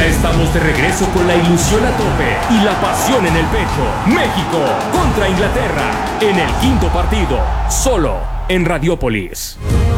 estamos de regreso con la ilusión a tope y la pasión en el pecho. México contra Inglaterra en el quinto partido, solo en Radiópolis.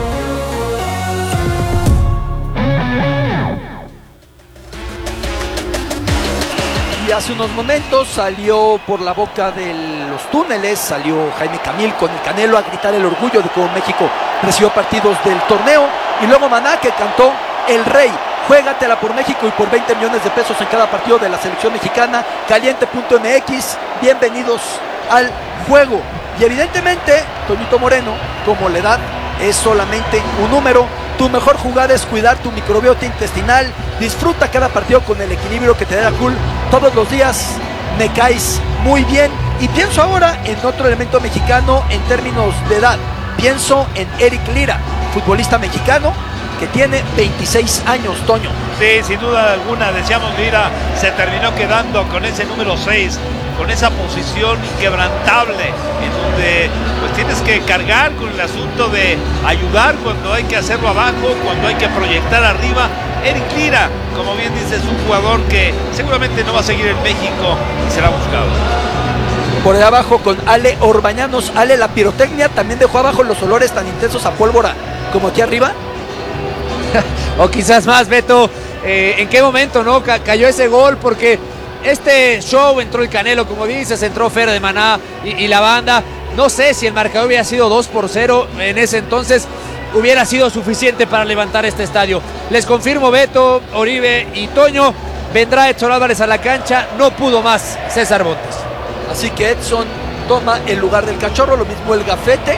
Y hace unos momentos salió por la boca de los túneles, salió Jaime Camil con el Canelo a gritar el orgullo de cómo México recibió partidos del torneo. Y luego Maná, que cantó El Rey. Juégatela por México y por 20 millones de pesos en cada partido de la selección mexicana. Caliente.mx, bienvenidos al juego. Y evidentemente, Toñito Moreno, como la edad es solamente un número, tu mejor jugada es cuidar tu microbiota intestinal. Disfruta cada partido con el equilibrio que te da Cool. Todos los días me caes muy bien. Y pienso ahora en otro elemento mexicano en términos de edad. Pienso en Eric Lira, futbolista mexicano que tiene 26 años, Toño. Sí, sin duda alguna, decíamos, Lira se terminó quedando con ese número 6, con esa posición inquebrantable, en donde pues tienes que cargar con el asunto de ayudar cuando hay que hacerlo abajo, cuando hay que proyectar arriba. Eric Lira, como bien dices, es un jugador que seguramente no va a seguir en México y será buscado. Por ahí abajo con Ale Orbañanos. Ale, la pirotecnia también dejó abajo los olores tan intensos a pólvora como aquí arriba. O quizás más, Beto. ¿En qué momento no cayó ese gol? Porque este show entró el Canelo, como dices, entró Fer de Maná y la banda. No sé si el marcador hubiera sido 2-0 en ese entonces, hubiera sido suficiente para levantar este estadio. Les confirmo, Beto, Oribe y Toño, vendrá Edson Álvarez a la cancha. No pudo más César Montes. Así que Edson toma el lugar del Cachorro, lo mismo el Gafete.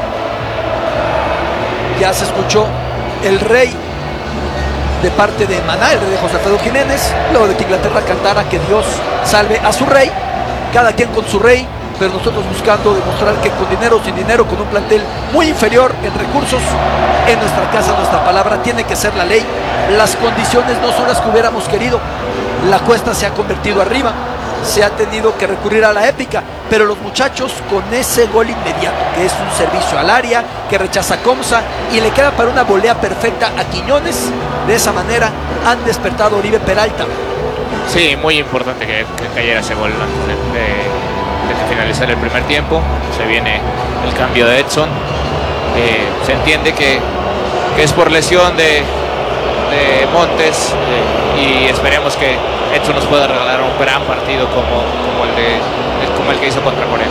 Ya se escuchó El Rey de parte de Maná, el rey de José Alfredo Jiménez, luego de que Inglaterra cantara que Dios salve a su rey, cada quien con su rey, pero nosotros buscando demostrar que con dinero o sin dinero, con un plantel muy inferior en recursos, en nuestra casa, nuestra palabra tiene que ser la ley. Las condiciones no son las que hubiéramos querido, la cuesta se ha convertido arriba, se ha tenido que recurrir a la épica, pero los muchachos con ese gol inmediato, que es un servicio al área, que rechaza Comsa y le queda para una volea perfecta a Quiñones, de esa manera han despertado a Oribe Peralta. Sí, muy importante que cayera ese gol antes de que finalizara el primer tiempo. Se viene el cambio de Edson. Se entiende que es por lesión de Montes, y esperemos que Edson nos pueda regalar un gran partido como el que hizo contra Corea.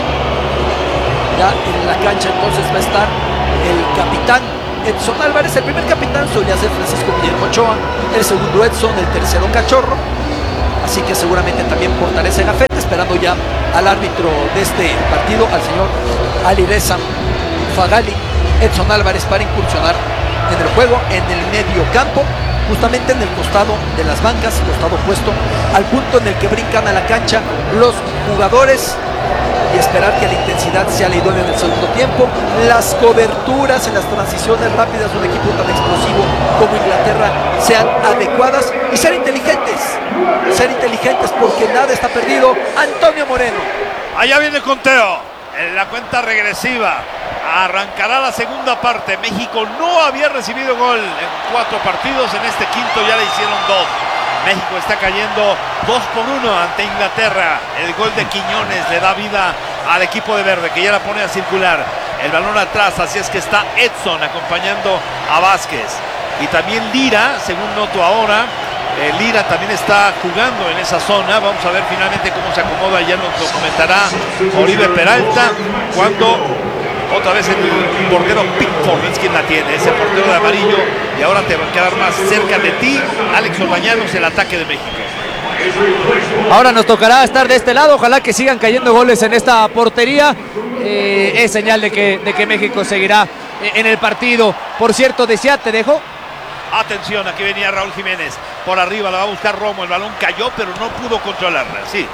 Ya en la cancha entonces va a estar el capitán Edson Álvarez. El primer capitán solía ser Francisco Guillermo Ochoa, el segundo Edson, el tercero Cachorro, así que seguramente también portará ese gafete, esperando ya al árbitro de este partido, al señor Alireza Fagali. Edson Álvarez para incursionar en el juego, en el medio campo, justamente en el costado de las bancas, costado opuesto al punto en el que brincan a la cancha los jugadores, y esperar que la intensidad sea la idónea en el segundo tiempo. Las coberturas en las transiciones rápidas de un equipo tan explosivo como Inglaterra sean adecuadas y ser inteligentes porque nada está perdido. Antonio Moreno. Allá viene el conteo, en la cuenta regresiva. Arrancará la segunda parte. México no había recibido gol en 4 partidos, en este quinto ya le hicieron 2. México está cayendo 2-1 ante Inglaterra. El gol de Quiñones le da vida al equipo de verde, que ya la pone a circular. El balón atrás, así es que está Edson acompañando a Vázquez. Y también Lira, según noto ahora, Lira también está jugando en esa zona. Vamos a ver finalmente cómo se acomoda, ya nos lo comentará Oribe Peralta, cuando otra vez el portero Pickford es quien la tiene, ese portero de amarillo, y ahora te va a quedar más cerca de ti Alex Orbañanos, el ataque de México. Ahora nos tocará estar de este lado, ojalá que sigan cayendo goles en esta portería. Es señal de que México seguirá en el partido. Por cierto, decía, te dejo. Atención, aquí venía Raúl Jiménez, por arriba la va a buscar Romo, el balón cayó pero no pudo controlarla, sí.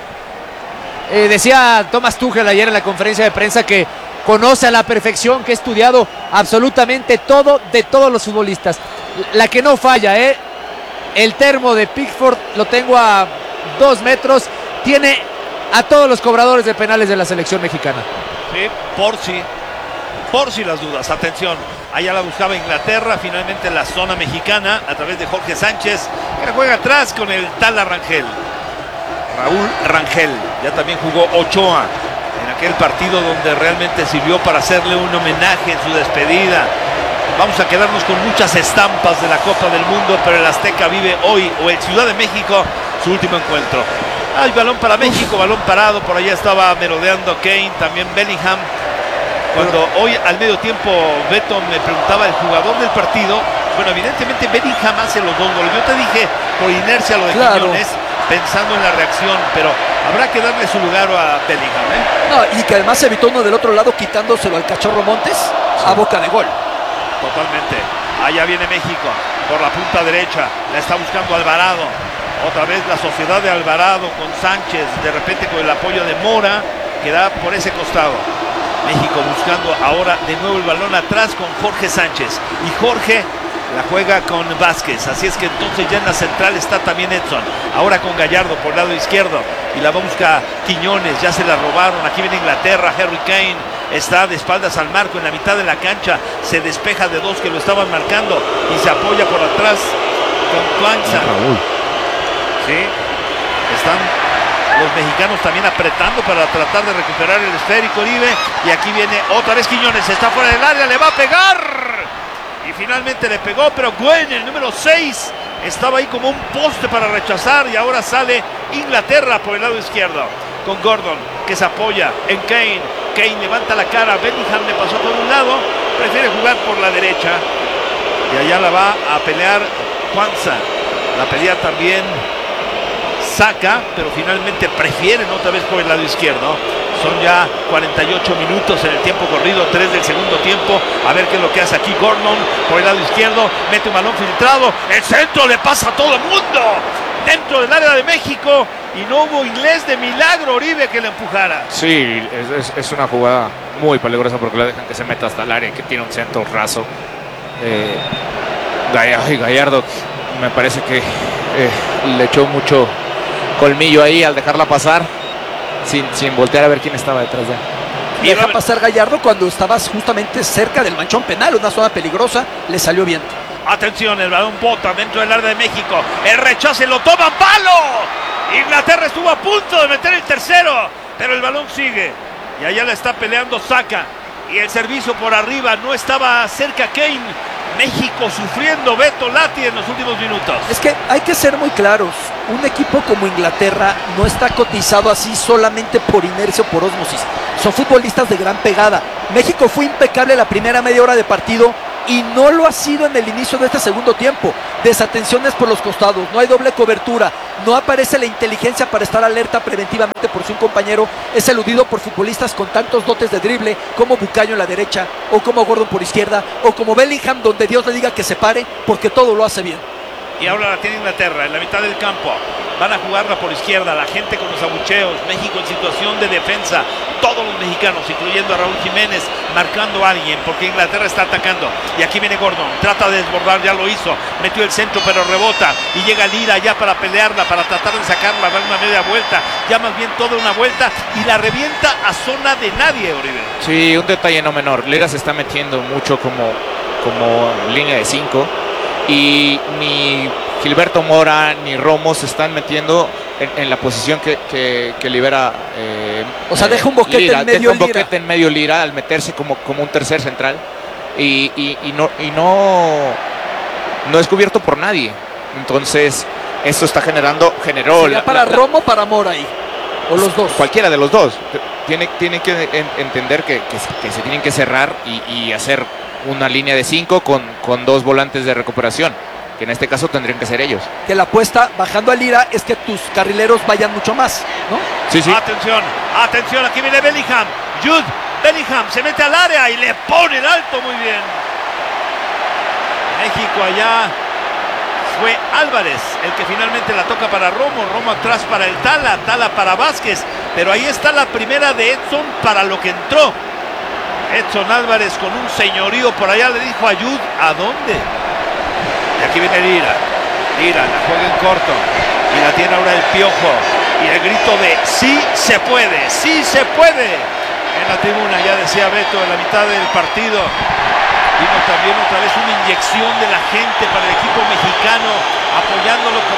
Decía Thomas Tuchel ayer en la conferencia de prensa que conoce a la perfección, que ha estudiado absolutamente todo de todos los futbolistas. La que no falla, el termo de Pickford lo tengo a 2 metros, tiene a todos los cobradores de penales de la selección mexicana. Sí, por si las dudas, atención, allá la buscaba Inglaterra, finalmente la zona mexicana a través de Jorge Sánchez, que juega atrás con el Tala Rangel. Raúl Rangel, ya también jugó Ochoa en aquel partido donde realmente sirvió para hacerle un homenaje en su despedida. Vamos a quedarnos con muchas estampas de la Copa del Mundo, pero el Azteca vive hoy, o el Ciudad de México, su último encuentro. Hay balón para México, balón parado, por allá estaba merodeando Kane, también Bellingham. Cuando hoy al medio tiempo Beto me preguntaba el jugador del partido, bueno, evidentemente Bellingham hace los 2 goles. Yo te dije por inercia lo de Quiñones, pensando en la reacción, pero habrá que darle su lugar a Bellingham, ¿eh? No, y que además evitó uno del otro lado quitándoselo al Cachorro Montes a boca de gol. Totalmente. Allá viene México por la punta derecha, la está buscando Alvarado. Otra vez la sociedad de Alvarado con Sánchez, de repente con el apoyo de Mora, que da por ese costado. México buscando ahora de nuevo el balón atrás con Jorge Sánchez. Y Jorge la juega con Vázquez. Así es que entonces ya en la central está también Edson. Ahora con Gallardo por el lado izquierdo. Y la busca Quiñones. Ya se la robaron. Aquí viene Inglaterra. Harry Kane está de espaldas al marco en la mitad de la cancha. Se despeja de 2 que lo estaban marcando. Y se apoya por atrás con Tuanza. Sí. Están los mexicanos también apretando para tratar de recuperar el esférico, Oribe. Y aquí viene otra vez Quiñones. Está fuera del área. Le va a pegar. Y finalmente le pegó, pero Gwen, el número 6, estaba ahí como un poste para rechazar. Y ahora sale Inglaterra por el lado izquierdo con Gordon, que se apoya en Kane. Kane levanta la cara, Bellingham le pasó por un lado, prefiere jugar por la derecha. Y allá la va a pelear Juanza. La pelea también Saca, pero finalmente prefieren otra vez por el lado izquierdo. Son ya 48 minutos en el tiempo corrido, 3 del segundo tiempo. A ver qué es lo que hace aquí Gordon por el lado izquierdo. Mete un balón filtrado. El centro le pasa a todo el mundo. Dentro del área de México. Y no hubo inglés de milagro, Oribe, que le empujara. Sí, es una jugada muy peligrosa porque la dejan que se meta hasta el área, que tiene un centro raso. Gallardo me parece que le echó mucho colmillo ahí al dejarla pasar sin voltear a ver quién estaba detrás de él. Y deja pasar Gallardo cuando estabas justamente cerca del manchón penal, una zona peligrosa, le salió bien. Atención, el balón bota dentro del área de México. El rechace lo toman, ¡palo! Inglaterra estuvo a punto de meter el tercero, pero el balón sigue. Y allá la está peleando Saca. Y el servicio por arriba no estaba cerca Kane. México sufriendo, Beto Lati en los últimos minutos. Es que hay que ser muy claros. Un equipo como Inglaterra no está cotizado así solamente por inercia o por ósmosis. Son futbolistas de gran pegada. México fue impecable la primera media hora de partido y no lo ha sido en el inicio de este segundo tiempo. Desatenciones por los costados, no hay doble cobertura, no aparece la inteligencia para estar alerta preventivamente por si un compañero es eludido por futbolistas con tantos dotes de drible como Bucaño en la derecha, o como Gordon por izquierda, o como Bellingham, donde Dios le diga que se pare, porque todo lo hace bien. Y ahora la tiene Inglaterra en la mitad del campo. Van a jugarla por izquierda, la gente con los abucheos. México en situación de defensa. Todos los mexicanos, incluyendo a Raúl Jiménez, marcando a alguien, porque Inglaterra está atacando. Y aquí viene Gordon, trata de desbordar, ya lo hizo. Metió el centro, pero rebota. Y llega Lira ya para pelearla, para tratar de sacarla, dar una media vuelta. Ya más bien toda una vuelta. Y la revienta a zona de nadie, Oribe. Sí, un detalle no menor. Lira se está metiendo mucho como línea de 5. Y ni Gilberto Mora ni Romo se están metiendo en la posición que libera. O sea, deja un boquete Lira, en medio deja un Lira. boquete en medio Lira al meterse como un tercer central. Y no es cubierto por nadie. Entonces, esto está generó. ¿Sería para Romo o para Mora ahí? O los dos. Cualquiera de los dos. Tiene que entender que se tienen que cerrar y hacer una línea de 5 con 2 volantes de recuperación, que en este caso tendrían que ser ellos. Que la apuesta bajando a Lira es que tus carrileros vayan mucho más, ¿no? Sí. Atención, aquí viene Bellingham. Jude Bellingham se mete al área y le pone el alto muy bien. México allá fue Álvarez el que finalmente la toca para Romo atrás para el Tala para Vázquez, pero ahí está la primera de Edson para lo que entró. Edson Álvarez con un señorío por allá le dijo a Jude, ¿a dónde? Y aquí viene Lira la juega en corto y la tiene ahora el Piojo y el grito de sí se puede en la tribuna. Ya decía Beto en la mitad del partido vino también otra vez una inyección de la gente para el equipo mexicano, apoyándolo con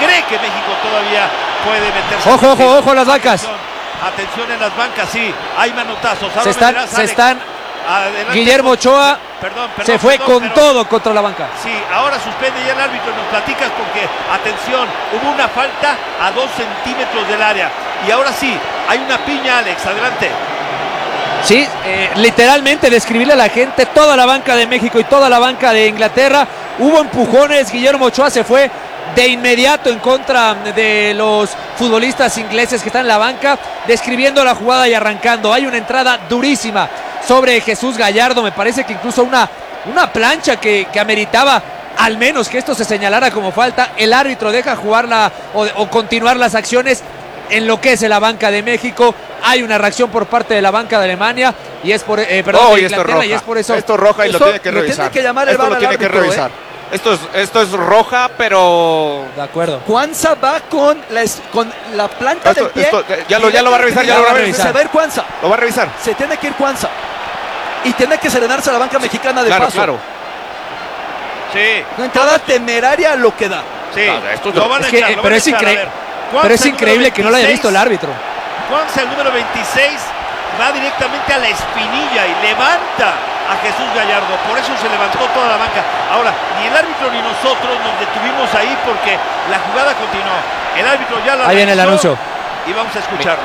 cree que México todavía puede meterse. Ojo las bancas. Atención en las bancas, sí, hay manotazos. Se están adelante. Guillermo Ochoa perdón, se fue con todo contra la banca. Sí, ahora suspende ya el árbitro y nos platicas porque, atención, hubo una falta a 2 centímetros del área. Y ahora sí, hay una piña, Alex, adelante. Sí, literalmente describirle a la gente, toda la banca de México y toda la banca de Inglaterra, hubo empujones, Guillermo Ochoa se fue de inmediato en contra de los futbolistas ingleses que están en la banca, describiendo la jugada y arrancando. Hay una entrada durísima sobre Jesús Gallardo, me parece que incluso una plancha que ameritaba al menos que esto se señalara como falta. El árbitro deja jugarla o continuar las acciones, enloquece la banca de México. Hay una reacción por parte de la banca de Alemania y es por de Inglaterra, y es por eso. Esto es roja y lo tiene que revisar. Tiene que llamar el VAR al árbitro, revisar. Esto es roja, pero de acuerdo. Cuanza va con la planta del pie. Ya lo va a revisar, ya lo va a revisar. Se va a ir Cuanza. Lo va a revisar. Se tiene que ir Cuanza. Y tiene que serenarse a la banca mexicana de paso. Claro. Sí. Una entrada temeraria lo que da. Sí, No, esto lo van a echar, pero es increíble. Pero es increíble que no lo haya visto el árbitro. Cuanza, el número 26, va directamente a la espinilla y levanta a Jesús Gallardo. Por eso se levantó toda la banca. Ahora, ni el árbitro ni nosotros nos detuvimos ahí porque la jugada continuó. El árbitro ya la Ahí viene el anuncio. Y vamos a escucharlo.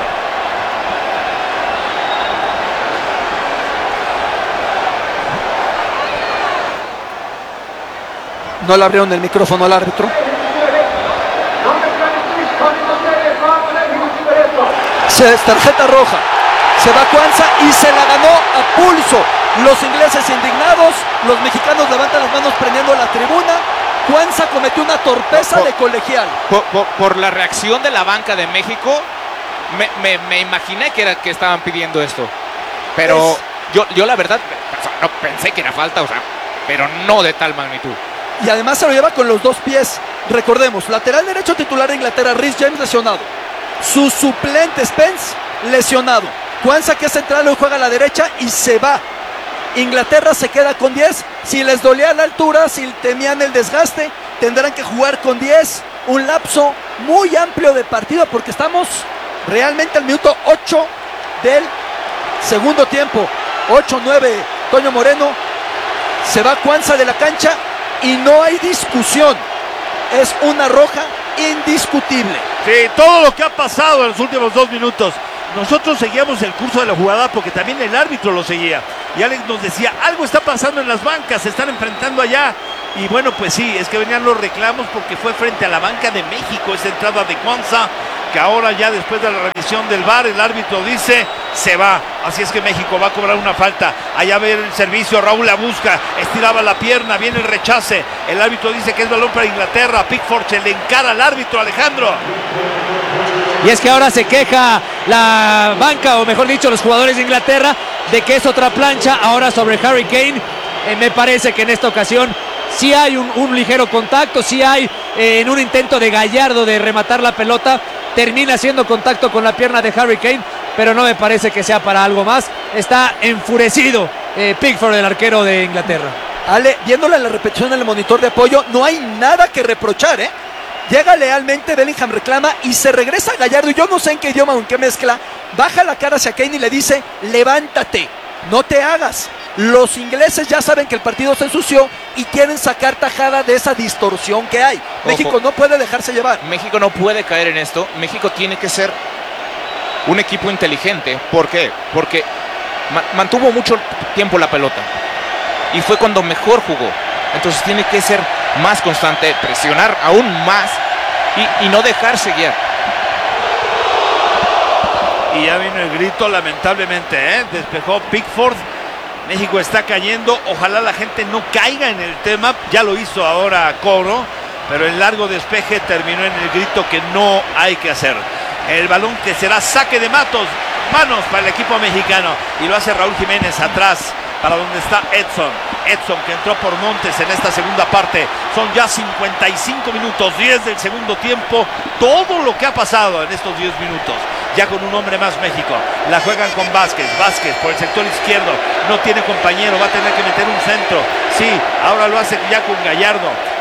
No le abrieron el micrófono al árbitro. Tarjeta roja. Se va Cuanza y se la ganó a pulso. Los ingleses indignados, los mexicanos levantan las manos prendiendo la tribuna. Cuanza cometió una torpeza de colegial. Por la reacción de la banca de México, me imaginé que estaban pidiendo esto. Pero yo la verdad, no pensé que era falta, pero no de tal magnitud. Y además se lo lleva con los 2 pies. Recordemos, lateral derecho titular de Inglaterra, Reece James lesionado. Su suplente Spence lesionado. Cuanza, que es central, hoy juega a la derecha y se va. Inglaterra se queda con 10. Si les dolía la altura, si temían el desgaste, tendrán que jugar con 10. Un lapso muy amplio de partido porque estamos realmente al minuto 8 del segundo tiempo. 8-9, Toño Moreno. Se va Cuanza de la cancha y no hay discusión. Es una roja indiscutible. Sí, todo lo que ha pasado en los últimos 2 minutos. Nosotros seguíamos el curso de la jugada porque también el árbitro lo seguía. Y Alex nos decía, algo está pasando en las bancas, se están enfrentando allá. Y bueno, pues sí, es que venían los reclamos porque fue frente a la banca de México esa entrada de Cuanza, que ahora ya después de la revisión del VAR, el árbitro dice, se va. Así es que México va a cobrar una falta. Allá ve el servicio, Raúl la busca, estiraba la pierna, viene el rechace. El árbitro dice que es balón para Inglaterra. Pickford se le encara al árbitro, Alejandro. Y es que ahora se queja la banca, o mejor dicho, los jugadores de Inglaterra, de que es otra plancha ahora sobre Harry Kane. Me parece que en esta ocasión sí hay un ligero contacto, sí hay en un intento de Gallardo de rematar la pelota, termina haciendo contacto con la pierna de Harry Kane, pero no me parece que sea para algo más. Está enfurecido Pickford, el arquero de Inglaterra. Ale, viéndole la repetición en el monitor de apoyo, no hay nada que reprochar, ¿eh? Llega lealmente, Bellingham reclama y se regresa a Gallardo. Y yo no sé en qué idioma o en qué mezcla. Baja la cara hacia Kane y le dice, levántate, no te hagas. Los ingleses ya saben que el partido se ensució y quieren sacar tajada de esa distorsión que hay. Ojo. México no puede dejarse llevar. México no puede caer en esto. México tiene que ser un equipo inteligente. ¿Por qué? Porque mantuvo mucho tiempo la pelota y fue cuando mejor jugó. Entonces tiene que ser más constante, presionar aún más y no dejarse guiar. Y ya vino el grito, lamentablemente, despejó Pickford. México está cayendo, ojalá la gente no caiga en el tema, ya lo hizo ahora Coro, pero el largo despeje terminó en el grito que no hay que hacer. El balón que será saque de manos para el equipo mexicano, y lo hace Raúl Jiménez atrás, para donde está Edson, que entró por Montes en esta segunda parte. Son ya 55 minutos, 10 del segundo tiempo, todo lo que ha pasado en estos 10 minutos. Ya con un hombre más México, la juegan con Vázquez por el sector izquierdo, no tiene compañero, va a tener que meter un centro, sí, ahora lo hace ya con Gallardo,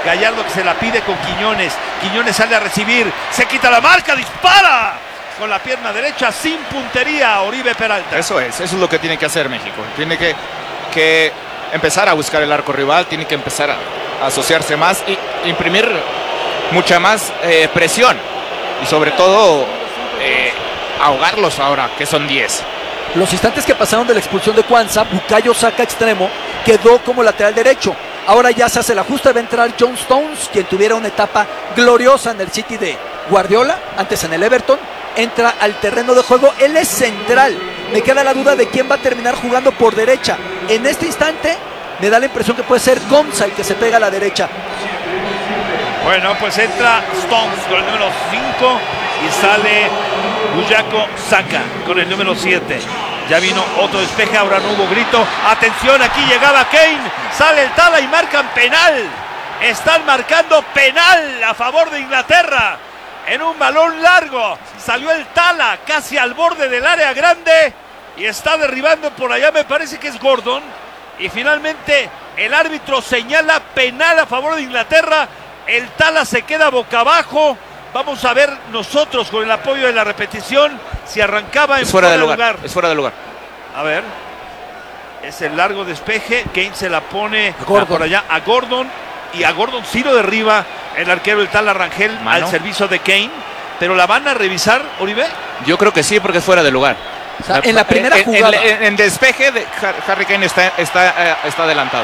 Gallardo que se la pide con Quiñones. Quiñones sale a recibir, se quita la marca, dispara con la pierna derecha sin puntería Oribe Peralta. Eso es lo que tiene que hacer México. Tiene que empezar a buscar el arco rival, tiene que empezar a asociarse más y imprimir mucha más presión. Y sobre todo ahogarlos ahora, que son 10. Los instantes que pasaron de la expulsión de Cuanza, Bukayo Saka extremo, quedó como lateral derecho. Ahora ya se hace el ajuste, va a entrar John Stones, quien tuviera una etapa gloriosa en el City de Guardiola, antes en el Everton, entra al terreno de juego, él es central. Me queda la duda de quién va a terminar jugando por derecha. En este instante me da la impresión que puede ser Gonza el que se pega a la derecha. Bueno, pues entra Stones con el número 5 y sale Bukayo Saka con el número 7. Ya vino otro despeje, ahora no hubo grito. Atención, aquí llegaba Kane, sale el Tala y marcan penal. Están marcando penal a favor de Inglaterra. En un balón largo salió el Tala casi al borde del área grande y está derribando por allá, me parece que es Gordon. Y finalmente el árbitro señala penal a favor de Inglaterra. El Tala se queda boca abajo. Vamos a ver nosotros con el apoyo de la repetición si arrancaba en fuera de lugar. Es fuera de lugar. A ver. Es el largo despeje. Kane se la pone por allá a Gordon. Y a Gordon sí lo derriba el arquero del Tala Rangel al servicio de Kane. Pero la van a revisar, Oribe. Yo creo que sí, porque es fuera de lugar. O sea, en la primera jugada. En despeje, Harry Kane está adelantado.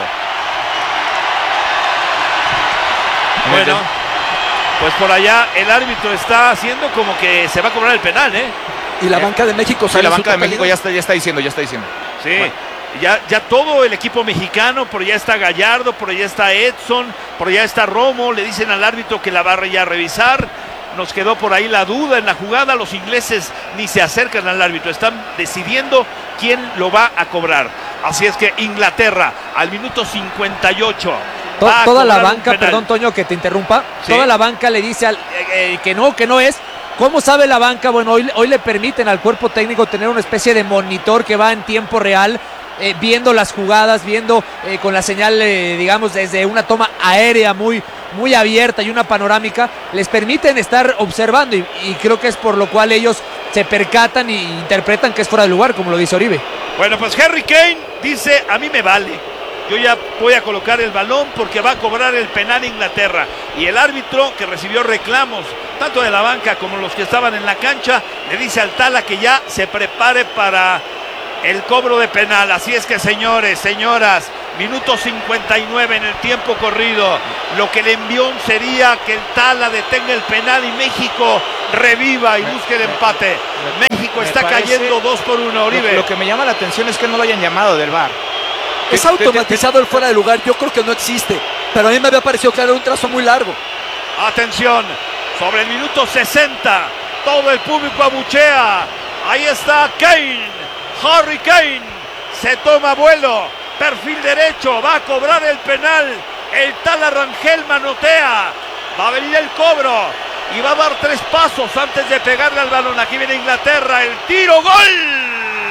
Bueno, pues por allá el árbitro está haciendo como que se va a cobrar el penal, ¿eh? Y la banca de México sale. Sí, la banca de México ya está diciendo. Sí, bueno. ya todo el equipo mexicano, por allá está Gallardo, por allá está Edson, por allá está Romo, le dicen al árbitro que la va a ya revisar. Nos quedó por ahí la duda en la jugada, los ingleses ni se acercan al árbitro, están decidiendo quién lo va a cobrar. Así es que Inglaterra al minuto 58. Toda la banca, perdón Toño que te interrumpa, ¿sí? Toda la banca le dice que no es. ¿Cómo sabe la banca? Bueno, hoy le permiten al cuerpo técnico tener una especie de monitor que va en tiempo real, viendo las jugadas, viendo con la señal, digamos, desde una toma aérea muy abierta y una panorámica, les permiten estar observando y creo que es por lo cual ellos se percatan e interpretan que es fuera de lugar, como lo dice Oribe. Bueno, pues Harry Kane dice, a mí me vale. Yo ya voy a colocar el balón porque va a cobrar el penal Inglaterra. Y el árbitro, que recibió reclamos tanto de la banca como los que estaban en la cancha, le dice al Tala que ya se prepare para el cobro de penal. Así es que, señores, señoras, minuto 59 en el tiempo corrido. Lo que le envió sería que el Tala detenga el penal y México reviva y busque el empate. México está cayendo 2-1, Oribe. Lo que me llama la atención es que no lo hayan llamado del VAR. Es automatizado el fuera de lugar, yo creo que no existe, pero a mí me había parecido que era un trazo muy largo. Atención, sobre el minuto 60, todo el público abuchea. Ahí está Kane, Harry Kane, se toma vuelo, perfil derecho, va a cobrar el penal. El Tala Rangel manotea, va a venir el cobro y va a dar 3 pasos antes de pegarle al balón. Aquí viene Inglaterra, el tiro, gol.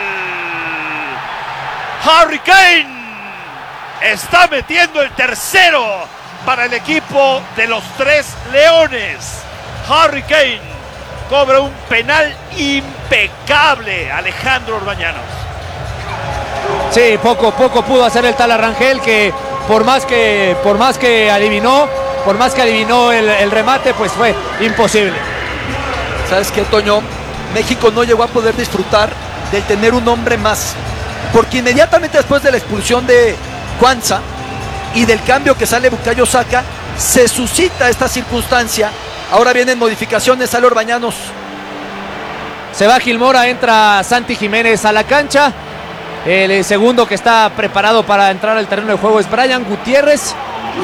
Harry Kane está metiendo el tercero para el equipo de los 3 Leones. Harry Kane cobra un penal impecable, Alejandro Orbañanos. Sí, poco pudo hacer el Tala Rangel, que por más que adivinó el remate, pues fue imposible. ¿Sabes qué, Toño? México no llegó a poder disfrutar de tener un hombre más, porque inmediatamente después de la expulsión de Cuanza y del cambio que sale Bukayo Saka, se suscita esta circunstancia. Ahora vienen modificaciones, sale Orbañanos. Se va Gilmora, entra Santi Jiménez a la cancha. El segundo que está preparado para entrar al terreno de juego es Brian Gutiérrez.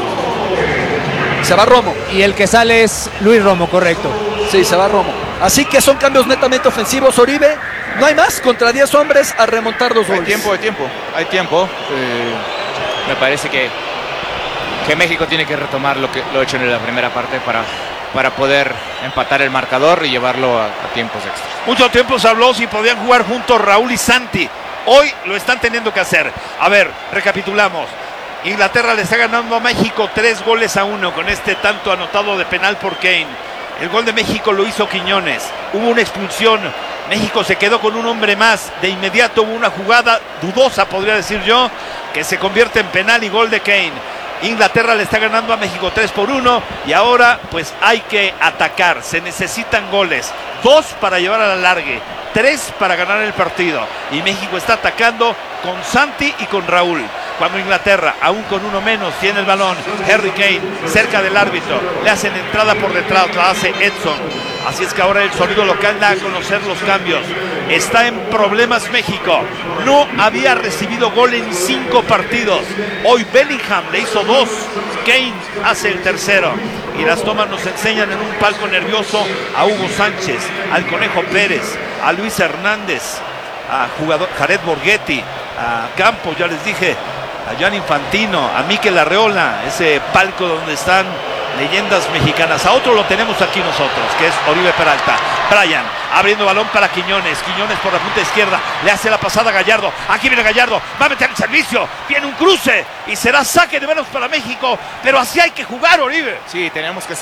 Se va Romo. Y el que sale es Luis Romo, correcto. Sí, se va Romo. Así que son cambios netamente ofensivos, Oribe. No hay más, contra 10 hombres a remontar 2 goles. Hay tiempo. Me parece que México tiene que retomar lo hecho en la primera parte para poder empatar el marcador y llevarlo a tiempos extras. Mucho tiempo se habló si podían jugar juntos Raúl y Santi. Hoy lo están teniendo que hacer. A ver, recapitulamos. Inglaterra le está ganando a México 3-1 con este tanto anotado de penal por Kane. El gol de México lo hizo Quiñones. Hubo una expulsión. México se quedó con un hombre más. De inmediato hubo una jugada dudosa, podría decir yo, que se convierte en penal y gol de Kane. Inglaterra le está ganando a México 3-1 y ahora pues hay que atacar. Se necesitan goles. 2 para llevar a la largue. 3 para ganar el partido. Y México está atacando con Santi y con Raúl. Cuando Inglaterra, aún con uno menos, tiene el balón, Harry Kane cerca del árbitro, le hacen entrada por detrás, la hace Edson. Así es que ahora el sonido local da a conocer los cambios. Está en problemas México. No había recibido gol en 5 partidos. Hoy Bellingham le hizo 2. Kane hace el tercero. Y las tomas nos enseñan en un palco nervioso a Hugo Sánchez, al Conejo Pérez, a Luis Hernández, a jugador Jared Borghetti, a Campos, ya les dije, a Jan Infantino, a Mikel Arreola, ese palco donde están leyendas mexicanas. A otro lo tenemos aquí nosotros, que es Oribe Peralta. Bryan abriendo balón para Quiñones. Quiñones por la punta izquierda, le hace la pasada a Gallardo. Aquí viene Gallardo, va a meter el servicio, viene un cruce y será saque de manos para México, pero así hay que jugar, Oribe. Sí, tenemos que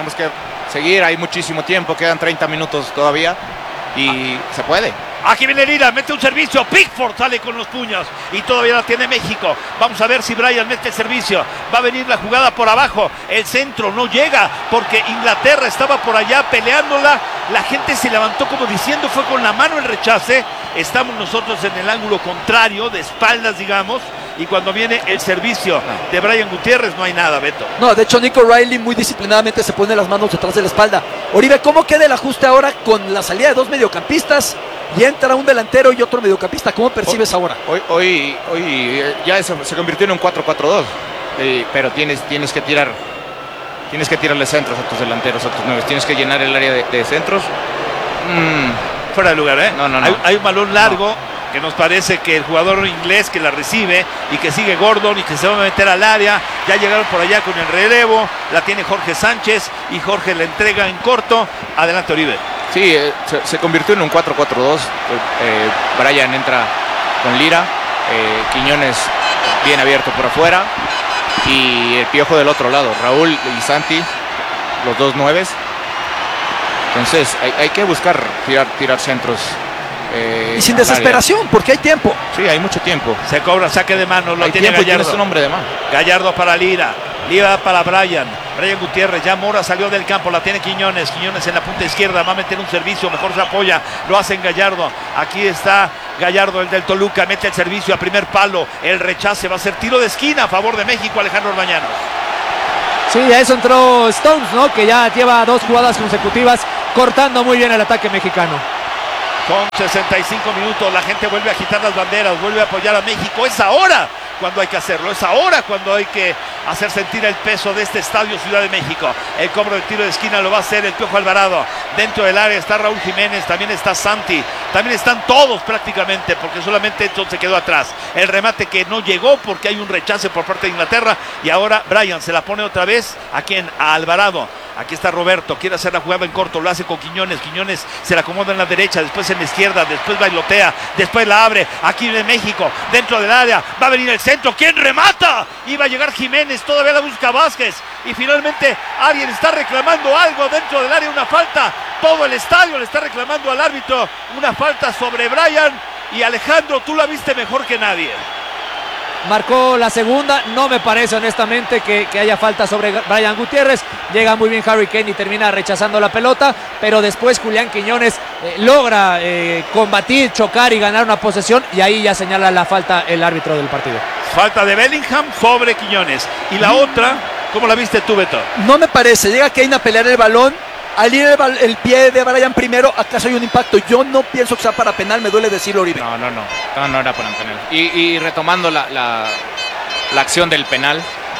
seguir, hay muchísimo tiempo, quedan 30 minutos todavía y se puede. Aquí viene Lira, mete un servicio, Pickford sale con los puños y todavía la tiene México. Vamos a ver si Bryan mete el servicio. Va a venir la jugada por abajo, el centro no llega porque Inglaterra estaba por allá peleándola. La gente se levantó como diciendo, fue con la mano el rechace. Estamos nosotros en el ángulo contrario, de espaldas digamos. Y cuando viene el servicio de Bryan Gutiérrez no hay nada, Beto. No, de hecho Nico Riley muy disciplinadamente se pone las manos detrás de la espalda. Oribe, ¿cómo queda el ajuste ahora con la salida de 2 mediocampistas y entra un delantero y otro mediocampista? ¿Cómo percibes ahora? Hoy ya se convirtió en un 4-4-2, pero tienes que tirarle centros a tus delanteros, a tus nueve. Tienes que llenar el área de centros. Fuera de lugar, ¿eh? No. Hay un balón largo. Que nos parece que el jugador inglés que la recibe y que sigue Gordon y que se va a meter al área, ya llegaron por allá con el relevo, la tiene Jorge Sánchez y Jorge la entrega en corto. Adelante, Oribe. Sí, se convirtió en un 4-4-2. Bryan entra con Lira, Quiñones bien abierto por afuera y el Piojo del otro lado, Raúl y Santi, los 2 nueves. Entonces hay que buscar tirar centros. Y sin desesperación, porque hay tiempo. Sí, hay mucho tiempo. Se cobra saque de mano, lo hay tiene tiempo, Gallardo. Tiene su nombre de mano. Gallardo para Lira, Lira para Bryan Gutiérrez, ya Mora salió del campo, la tiene Quiñones en la punta izquierda, va a meter un servicio, mejor se apoya, lo hace en Gallardo. Aquí está Gallardo, el del Toluca, mete el servicio a primer palo, el rechace, va a ser tiro de esquina a favor de México, Alejandro Orbañanos. Sí, a eso entró Stones, ¿no? Que ya lleva 2 jugadas consecutivas cortando muy bien el ataque mexicano. Con 65 minutos, la gente vuelve a agitar las banderas, vuelve a apoyar a México. Es ahora cuando hay que hacerlo, es ahora cuando hay que hacer sentir el peso de este estadio Ciudad de México. El cobro de tiro de esquina lo va a hacer el Piojo Alvarado. Dentro del área está Raúl Jiménez, también está Santi, también están todos prácticamente, porque solamente Edson se quedó atrás. El remate que no llegó porque hay un rechace por parte de Inglaterra y ahora Bryan se la pone otra vez a Alvarado. Aquí está Roberto, quiere hacer la jugada en corto, lo hace con Quiñones se la acomoda en la derecha, después en la izquierda, después bailotea, después la abre, aquí en México, dentro del área, va a venir el centro, ¿quién remata? Iba a llegar Jiménez, todavía la busca Vázquez, y finalmente alguien está reclamando algo dentro del área, una falta, todo el estadio le está reclamando al árbitro, una falta sobre Bryan, y Alejandro, tú la viste mejor que nadie. Marcó la segunda, no me parece honestamente que haya falta sobre Bryan Gutiérrez, llega muy bien Harry Kane y termina rechazando la pelota, pero después Julián Quiñones logra combatir, chocar y ganar una posesión y ahí ya señala la falta el árbitro del partido. Falta de Bellingham sobre Quiñones. Y la otra, ¿cómo la viste tú, Beto? No me parece, llega Kane a pelear el balón. Al ir el pie de Bryan primero, acaso hay un impacto. Yo no pienso que sea para penal, me duele decirlo, Oribe. No era para penal. Y retomando la acción del penal,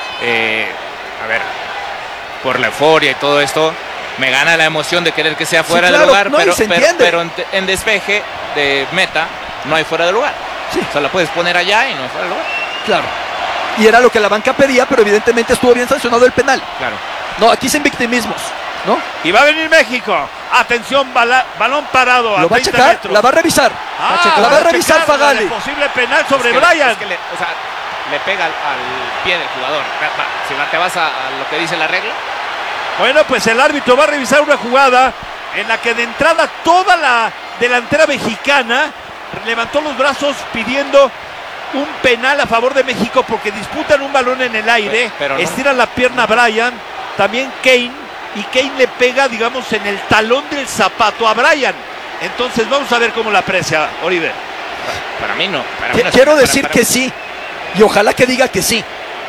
a ver, por la euforia y todo esto, me gana la emoción de querer que sea fuera de lugar, no, pero en despeje de meta no hay fuera de lugar. Sí. O sea, la puedes poner allá y no hay fuera de lugar. Claro. Y era lo que la banca pedía, pero evidentemente estuvo bien sancionado el penal. Claro. No, aquí sin victimismos, ¿no? Y va a venir México. Atención, balón parado. Lo va a checar, metros. la va a revisar. La va a revisar Fagali. Posible penal sobre Bryan. le pega al pie del jugador. Si te vas a lo que dice la regla. Bueno, pues el árbitro va a revisar una jugada en la que de entrada toda la delantera mexicana levantó los brazos pidiendo un penal a favor de México porque disputan un balón en el aire, pero no. Estira la pierna a Brian, también Kane, y Kane le pega, digamos, en el talón del zapato a Brian. Entonces vamos a ver cómo la aprecia Oribe. Para mí no. Quiero decir que sí, y ojalá que diga que sí.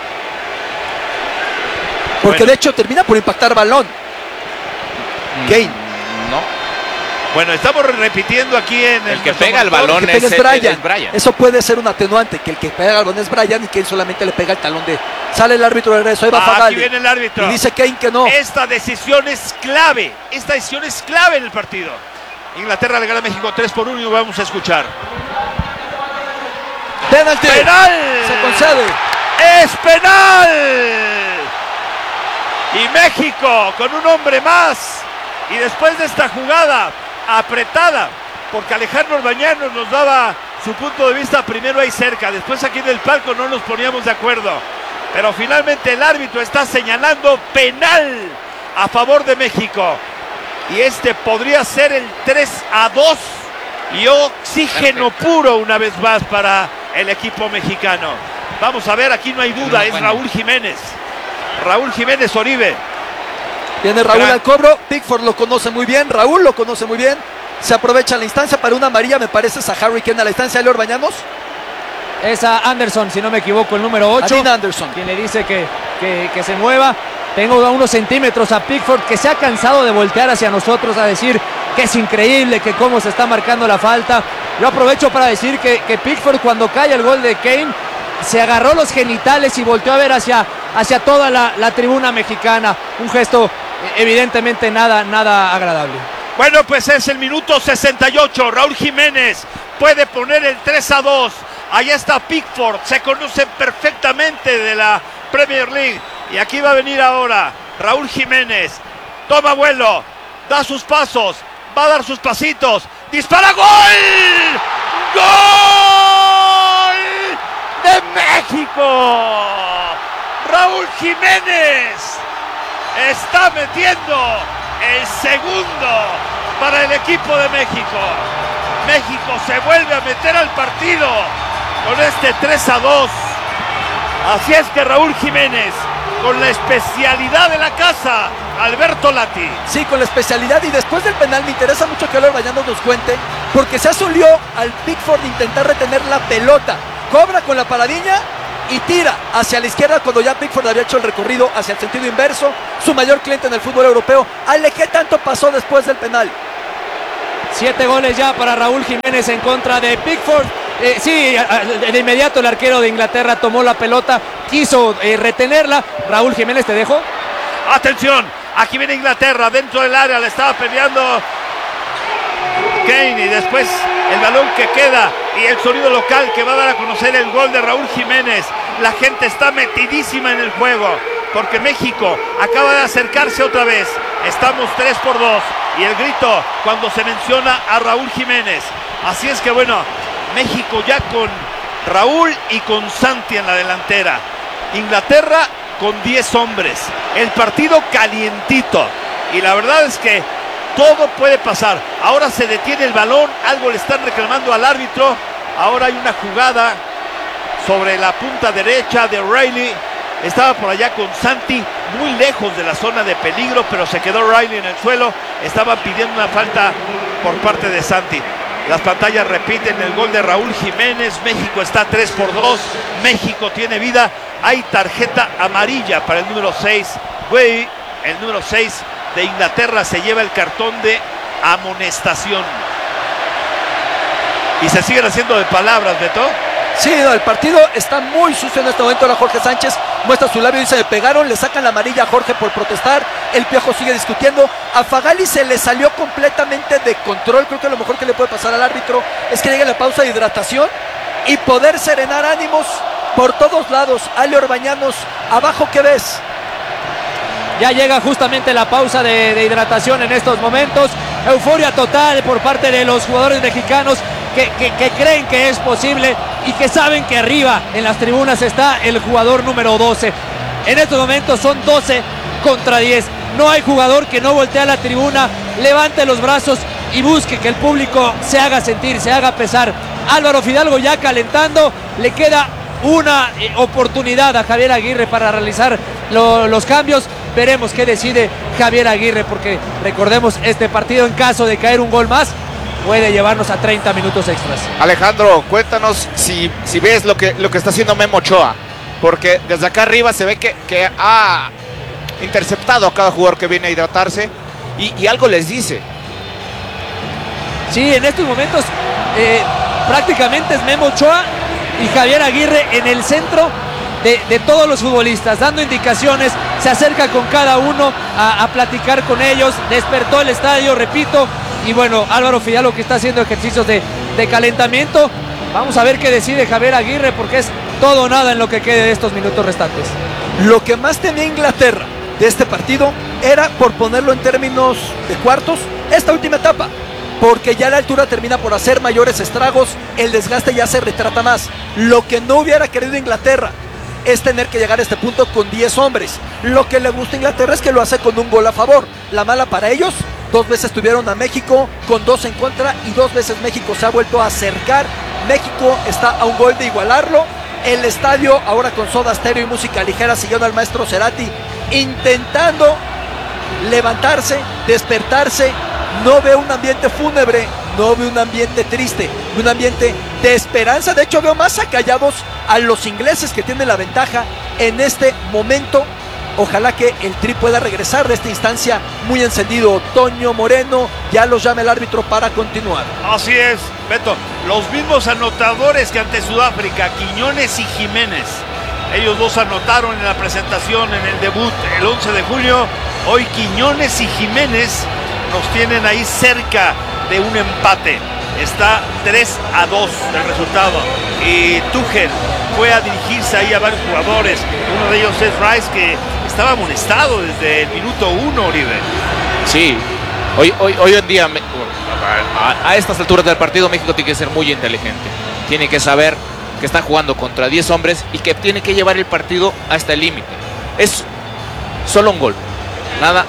Porque Bueno. de hecho termina por impactar balón. Kane. No. Bueno, estamos repitiendo aquí en El que nuestro pega el monitor. balón El que pega es es Brian. Brian. Eso puede ser un atenuante, que el que pega el balón es Brian y Kane solamente le pega el talón de... Sale el árbitro de regreso, ahí va Aquí Fagali. viene el árbitro. Y dice Kane que no. Esta decisión es clave. Esta decisión es clave en el partido. Inglaterra le gana a México 3-1 y vamos a escuchar. Penalti. ¡Penal! Se concede. ¡Es penal! Y México con un hombre más. Y después de esta jugada apretada, porque Alejandro Orbañanos nos daba su punto de vista primero ahí cerca, después aquí en el palco no nos poníamos de acuerdo. Pero finalmente el árbitro está señalando penal a favor de México. Y este podría ser el 3-2 y oxígeno puro una vez más para el equipo mexicano. Vamos a ver, aquí no hay duda, es Raúl Jiménez. Raúl Jiménez Oribe. Viene Raúl al cobro, Pickford lo conoce muy bien, Raúl lo conoce muy bien. Se aprovecha la instancia para una amarilla, me parece, es a Harry Kane a la instancia de Leo Bañanos. Es a Anderson, si no me equivoco, el número 8. Dean Anderson. Quien le dice que se mueva. Tengo a unos centímetros a Pickford, que se ha cansado de voltear hacia nosotros a decir que es increíble, que cómo se está marcando la falta. Yo aprovecho para decir que Pickford, cuando cae el gol de Kane, se agarró los genitales y volteó a ver hacia toda la tribuna mexicana. Un gesto evidentemente nada agradable. Bueno, pues es el minuto 68. Raúl Jiménez puede poner el 3-2. Ahí está Pickford. Se conocen perfectamente de la Premier League. Y aquí va a venir ahora Raúl Jiménez. Toma vuelo. Da sus pasos. Va a dar sus pasitos. ¡Dispara! ¡Gol! ¡Gol! ¡De México! Raúl Jiménez está metiendo el segundo para el equipo de México. México se vuelve a meter al partido con este 3-2. Así es que Raúl Jiménez, con la especialidad de la casa, Alberto Lati. Sí, con la especialidad, y después del penal me interesa mucho que Leo Bañanos nos cuente, porque se asulió al Pickford de intentar retener la pelota. Cobra con la paradilla y tira hacia la izquierda cuando ya Pickford había hecho el recorrido hacia el sentido inverso. Su mayor cliente en el fútbol europeo. Ale, ¿qué tanto pasó después del penal? 7 goles ya para Raúl Jiménez en contra de Pickford. Sí, de inmediato el arquero de Inglaterra tomó la pelota, quiso retenerla. Raúl Jiménez, te dejo. Atención, aquí viene Inglaterra dentro del área, le estaba peleando Kane y después el balón que queda y el sonido local que va a dar a conocer el gol de Raúl Jiménez. La gente está metidísima en el juego porque México acaba de acercarse otra vez. Estamos 3-2 y el grito cuando se menciona a Raúl Jiménez. Así es que bueno, México ya con Raúl y con Santi en la delantera. Inglaterra con 10 hombres. El partido calientito. Y la verdad es que todo puede pasar. Ahora se detiene el balón, algo le están reclamando al árbitro. Ahora hay una jugada sobre la punta derecha de Riley. Estaba por allá con Santi, muy lejos de la zona de peligro, pero se quedó Riley en el suelo. Estaban pidiendo una falta por parte de Santi. Las pantallas repiten el gol de Raúl Jiménez. México está 3-2. México tiene vida. Hay tarjeta amarilla para el número 6. Güey, el número 6 de Inglaterra se lleva el cartón de amonestación. Y se siguen haciendo de palabras, Beto. Sí, no, el partido está muy sucio en este momento. Ahora Jorge Sánchez muestra su labio y dice: me pegaron, le sacan la amarilla a Jorge por protestar. El Piojo sigue discutiendo. A Fagali se le salió completamente de control. Creo que lo mejor que le puede pasar al árbitro es que llegue la pausa de hidratación y poder serenar ánimos por todos lados. Ale Orbañanos, abajo, ¿qué ves? Ya llega justamente la pausa de hidratación en estos momentos. Euforia total por parte de los jugadores mexicanos que creen que es posible y que saben que arriba en las tribunas está el jugador número 12. En estos momentos son 12 contra 10. No hay jugador que no voltee a la tribuna, levante los brazos y busque que el público se haga sentir, se haga pesar. Álvaro Fidalgo ya calentando, le queda una oportunidad a Javier Aguirre para realizar los cambios. Veremos qué decide Javier Aguirre, porque recordemos, este partido, en caso de caer un gol más, puede llevarnos a 30 minutos extras. Alejandro, cuéntanos si ves lo que está haciendo Memo Ochoa, porque desde acá arriba se ve que ha interceptado a cada jugador que viene a hidratarse y algo les dice. Sí, en estos momentos prácticamente es Memo Ochoa y Javier Aguirre en el centro de todos los futbolistas, dando indicaciones, se acerca con cada uno a platicar con ellos, despertó el estadio, repito, y bueno, Álvaro Fidalgo que está haciendo ejercicios de calentamiento. Vamos a ver qué decide Javier Aguirre, porque es todo o nada en lo que quede de estos minutos restantes. Lo que más temía Inglaterra de este partido era, por ponerlo en términos de cuartos, esta última etapa, porque ya la altura termina por hacer mayores estragos, el desgaste ya se retrata más. Lo que no hubiera querido Inglaterra es tener que llegar a este punto con 10 hombres. Lo que le gusta a Inglaterra es que lo hace con un gol a favor. La mala para ellos, 2 veces tuvieron a México con 2 en contra y 2 veces México se ha vuelto a acercar. México está a un gol de igualarlo. El estadio, ahora con soda stereo y música ligera, siguiendo al maestro Cerati, intentando levantarse, despertarse. No veo un ambiente fúnebre, no veo un ambiente triste, un ambiente de esperanza. De hecho, veo más acallados a los ingleses, que tienen la ventaja en este momento. Ojalá que el Tri pueda regresar de esta instancia muy encendido. Toño Moreno, ya los llama el árbitro para continuar. Así es, Beto. Los mismos anotadores que ante Sudáfrica, Quiñones y Jiménez. Ellos dos anotaron en la presentación, en el debut, el 11 de julio. Hoy Quiñones y Jiménez nos tienen ahí cerca de un empate. Está 3-2 el resultado. Y Tuchel fue a dirigirse ahí a varios jugadores. Uno de ellos es Rice, que estaba amonestado desde el minuto 1, Oribe. Sí, hoy en día, a estas alturas del partido, México tiene que ser muy inteligente. Tiene que saber que está jugando contra 10 hombres y que tiene que llevar el partido hasta el límite. Es solo un gol, nada.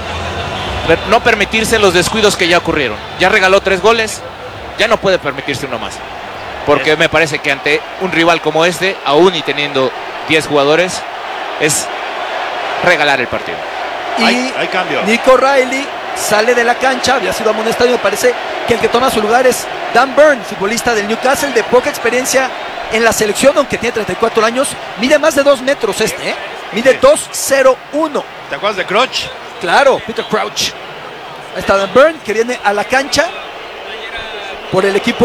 No permitirse los descuidos que ya ocurrieron. Ya regaló 3 goles, ya no puede permitirse uno más. Porque me parece que ante un rival como este, aún y teniendo 10 jugadores, es regalar el partido. Y hay cambio. Nico Riley sale de la cancha, había sido amonestado y me parece que el que toma su lugar es Dan Burn, futbolista del Newcastle, de poca experiencia en la selección, aunque tiene 34 años. Mide más de 2 metros mide 2'01". ¿Te acuerdas de Crouch? Claro, Peter Crouch. Ahí está Dan Burn, que viene a la cancha por el equipo